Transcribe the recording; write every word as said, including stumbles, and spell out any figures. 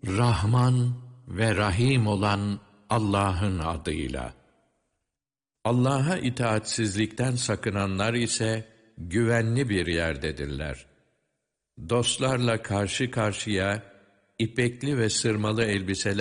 Rahman ve Rahim olan Allah'ın adıyla. Allah'a itaatsizlikten sakınanlar ise güvenli bir yerdedirler. Dostlarla karşı karşıya ipekli ve sırmalı elbiseler